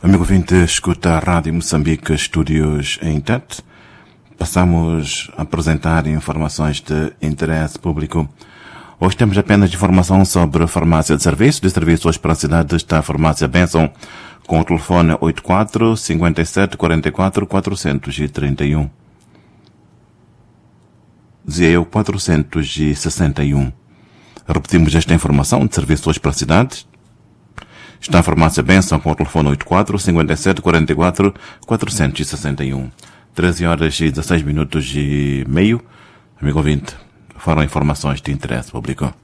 Amigo ouvinte, escuta a Rádio Moçambique, estúdios em Tete. Passamos a apresentar informações de interesse público. Hoje temos apenas informação sobre a farmácia de serviço hoje para a cidade está a farmácia Benson, com o telefone 84 57 44 431. Dizia eu 461. Repetimos esta informação de serviço hoje para a cidade. Está a farmácia Benson com o telefone 84 57 44 461. 13 horas e 16 minutos e meio. Amigo ouvinte, foram informações de interesse público.